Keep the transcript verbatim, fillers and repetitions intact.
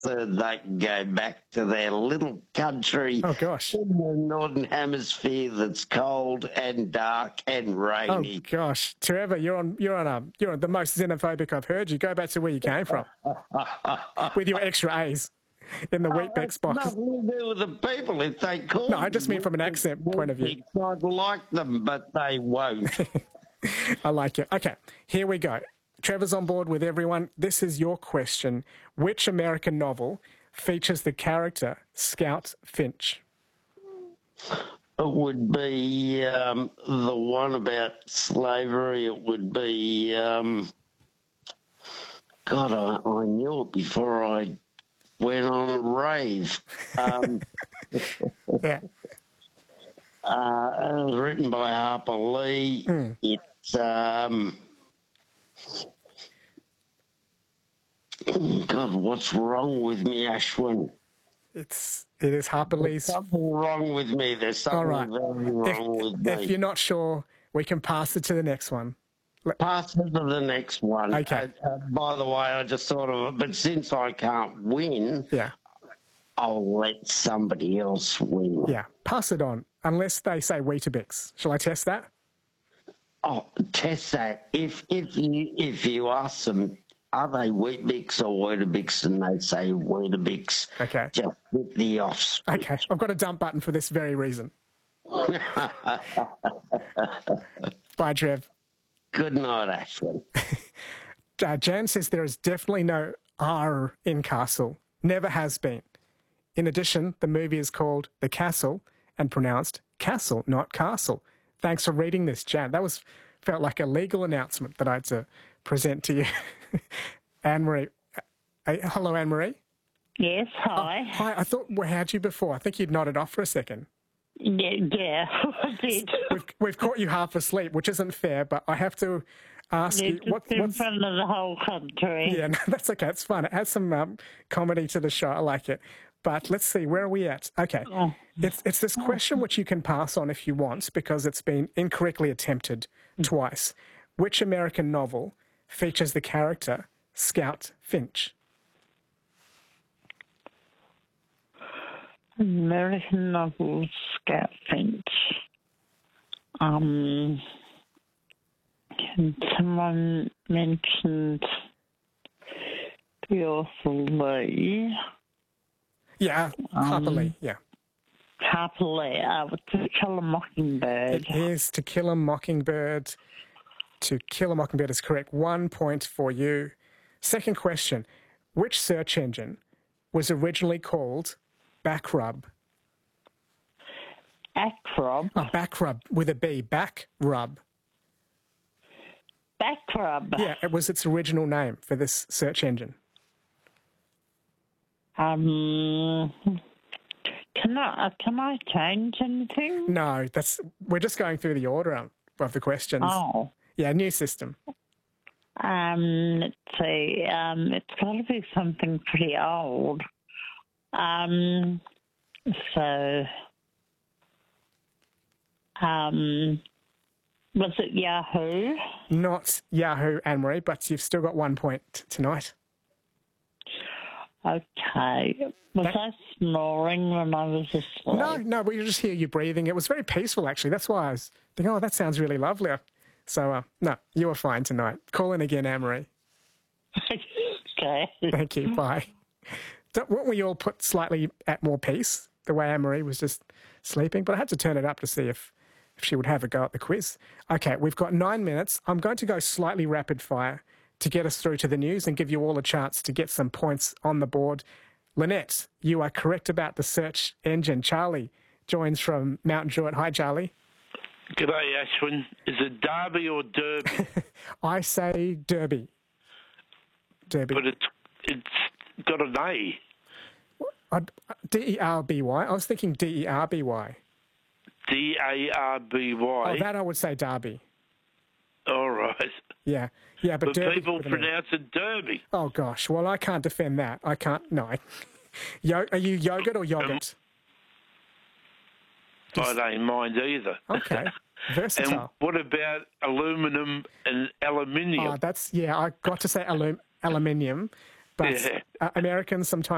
so they can go back to their little country Oh, gosh. in the Northern Hemisphere that's cold and dark and Oh, rainy. gosh. Trevor, you're on you're on a, you're the most xenophobic I've heard you. Go back to where you came from with your extra A's in the Weet-Bix box. Nothing to do with the people if they call No, I just them mean from an accent point of view. Weet-Bix. I'd like them, but they won't. I like it. Okay, here we go. Trevor's on board with everyone. This is your question. Which American novel features the character Scout Finch? It would be um, the one about slavery. It would be, um, God, I, I knew it before I went on a rave. Um, Yeah. uh, it was written by Harper Lee. Mm. It's, um, God, what's wrong with me, Ashwin? It's it is Harper Lee's. Something wrong with me. There's something All right. very wrong If, with me. if you're not sure, we can pass it to the next one. Pass it to the next one. Okay. Uh, uh, by the way, I just thought of it, but since I can't win, Yeah. I'll let somebody else win. Yeah. Pass it on, unless they say Weetabix. Shall I test that? Oh, test that. If if you if you ask them, are they Weet-Bix or Weetabix, and they say Weetabix, Okay. just hit the off switch. Okay. I've got a dump button for this very reason. Bye, Trev. Good night, Ashwin. Uh, Jan says there is definitely no R in Castle. Never has been. In addition, the movie is called The Castle and pronounced Castle, not Castle. Thanks for reading this, Jan. That was felt like a legal announcement that I had to present to you. Anne-Marie. Uh, hello, Anne-Marie. Yes, hi. Oh, hi, I thought we had you before. I think you'd nodded off for a second. Yeah, yeah, I did. We've, we've caught you half asleep, which isn't fair, but I have to ask Yeah, you... just What, in what's, front of the whole country. yeah, no, that's okay. It's fun. It has some um, comedy to the show. I like it. But let's see, where are we at? Okay. Oh. It's, it's this question which you can pass on if you want because it's been incorrectly attempted twice. Which American novel features the character Scout Finch? American novel Scout Finch. Um, someone mentioned the author Lee. Yeah, Harper Lee, yeah. Harper Lee, uh, To Kill a Mockingbird. It is To Kill a Mockingbird. To Kill a Mockingbird is correct. One point for you. Second question. Which search engine was originally called Backrub? Backrub. Oh, Backrub with a B. Backrub. Backrub. Yeah, it was its original name for this search engine. Um, can I, uh, can I change anything? No, that's we're just going through the order of, of the questions. Oh. Yeah, new system. Um, let's see. Um, it's got to be something pretty old. Um, so, um, was it Yahoo? Not Yahoo, Anne-Marie, but you've still got one point t- tonight. Okay. Was That- I snoring when I was asleep? No, no, we just hear you breathing. It was very peaceful, actually. That's why I was thinking, oh, that sounds really lovely. So, uh, no, you were fine tonight. Call in again, Anne-Marie. Okay. Thank you. Bye. Don't, weren't we all put slightly at more peace, the way Anne-Marie was just sleeping? But I had to turn it up to see if, if she would have a go at the quiz. Okay, we've got nine minutes. I'm going to go slightly rapid fire to get us through to the news and give you all a chance to get some points on the board. Lynette, you are correct about the search engine. Charlie joins from Mount Druitt. Hi, Charlie. G'day, Ashwin. Is it Derby or Derby? I say Derby. Derby. But it's it's got an A. D E R B Y. I was thinking D E R B Y. D A R B Y. Oh, that I would say Derby. All right. Yeah, yeah, but, But Derby people with an E. pronounce it Derby. Oh gosh, well I can't defend that. I can't. No. Yo, are you yogurt or yogurt? I don't mind either. Okay, And versatile. what about aluminum and aluminium? Oh, that's yeah. I got to say alum, aluminium, but Yeah. uh, Americans sometimes.